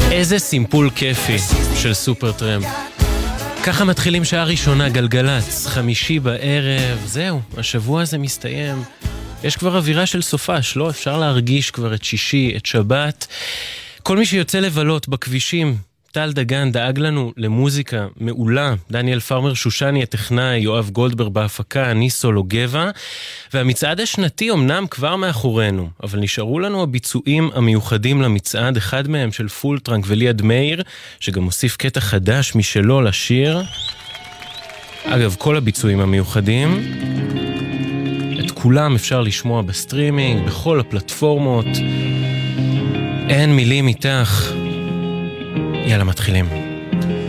איזה סימפול כיפי של סופרטרמפ. ככה מתחילים שעה ראשונה, גלגלץ, 5 בערב, זהו, השבוע הזה מסתיים. יש כבר אווירה של סופש, לא? אפשר להרגיש כבר את שישי, את שבת. כל מי שיוצא לבלות בכבישים, טל דגן דאג לנו למוזיקה מעולה, דניאל פרמר שושני הטכנאי, יואב גולדברג בהפקה, אני סולו גבע, והמצעד השנתי אמנם כבר מאחורינו, אבל נשארו לנו הביצועים המיוחדים למצעד, אחד מהם של פולטרנק וליעד מאיר, שגם מוסיף קטע חדש משלו לשיר. אגב, כל הביצועים המיוחדים, את כולם אפשר לשמוע בסטרימינג, בכל הפלטפורמות. אין מילים איתך. יאללה, מתחילים.